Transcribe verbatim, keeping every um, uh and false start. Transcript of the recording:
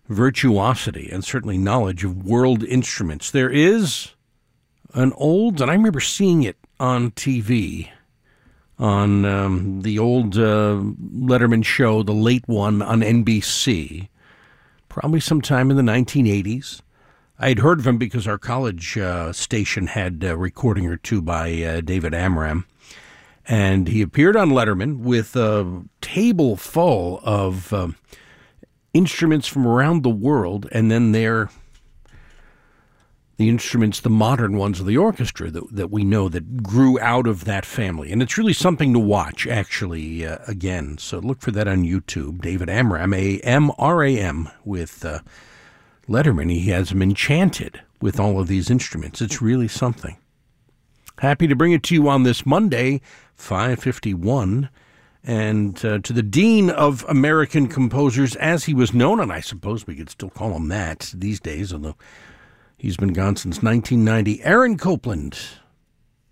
virtuosity and certainly knowledge of world instruments. There is an old, and I remember seeing it on T V, on um, the old uh, Letterman show, the late one on N B C, probably sometime in the nineteen eighties. I had heard of him because our college uh, station had a recording or two by uh, David Amram. And he appeared on Letterman with a table full of uh, instruments from around the world, and then they're the instruments, the modern ones of the orchestra that, that we know that grew out of that family. And it's really something to watch, actually, uh, again. So look for that on YouTube. David Amram, A M R A M, with uh, Letterman. He has him enchanted with all of these instruments. It's really something. Happy to bring it to you on this Monday, five fifty-one. And uh, to the Dean of American Composers, as he was known, and I suppose we could still call him that these days, although he's been gone since nineteen ninety, Aaron Copland.